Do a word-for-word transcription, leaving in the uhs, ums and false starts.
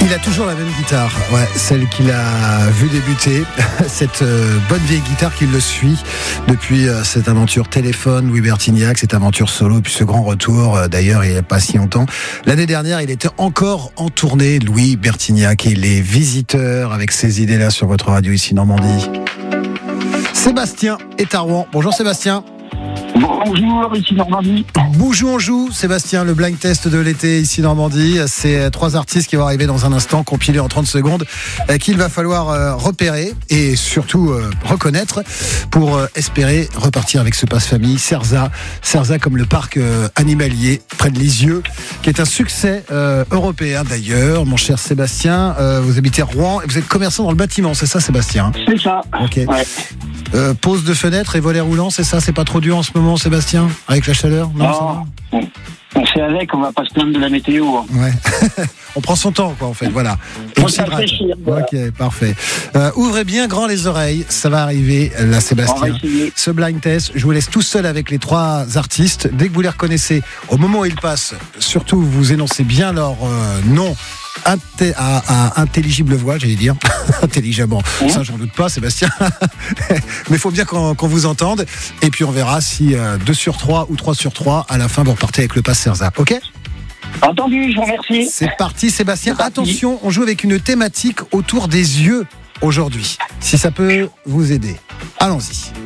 Il a toujours la même guitare, ouais, celle qu'il a vu débuter, cette euh, bonne vieille guitare qui le suit depuis euh, cette aventure téléphone, Louis Bertignac, cette aventure solo, puis ce grand retour, euh, d'ailleurs il n'y a pas si longtemps. L'année dernière, il était encore en tournée, Louis Bertignac, et les visiteurs avec ces idées-là sur votre radio ici Normandie. Sébastien est à Rouen. Bonjour Sébastien. Bonjour, ici Normandie. Bonjour, on joue, Sébastien, le blind test de l'été ici Normandie. C'est trois artistes qui vont arriver dans un instant, compilés en trente secondes, qu'il va falloir euh, repérer et surtout euh, reconnaître pour euh, espérer repartir avec ce passe-famille. Cerza, Cerza comme le parc euh, animalier près de Lisieux, qui est un succès euh, européen d'ailleurs. Mon cher Sébastien, euh, vous habitez Rouen et vous êtes commerçant dans le bâtiment, c'est ça Sébastien? C'est ça. Ok. Ouais. Euh, pose de fenêtre et volet roulant, c'est ça? C'est pas trop dur en ce moment, Sébastien, avec la chaleur? Non, ça va? on, on fait avec, on va pas se plaindre de la météo. Hein. Ouais. On prend son temps, quoi, en fait. Voilà. Et on s'hydrate. Voilà. Ok, parfait. Euh, ouvrez bien grand les oreilles. Ça va arriver, là, Sébastien. Ce blind test, je vous laisse tout seul avec les trois artistes. Dès que vous les reconnaissez, au moment où ils passent, surtout, vous énoncez bien leur euh, nom. Inté- à, à intelligible voix, j'allais dire. Intelligemment. Mmh. Ça, j'en doute pas, Sébastien. Mais il faut bien qu'on, qu'on vous entende. Et puis, on verra si euh, deux sur trois ou trois sur trois, à la fin, vous repartez avec le pass Cerza. OK? Entendu, je vous remercie. C'est parti, Sébastien. C'est parti. Attention, on joue avec une thématique autour des yeux aujourd'hui. Si ça peut vous aider. Allons-y.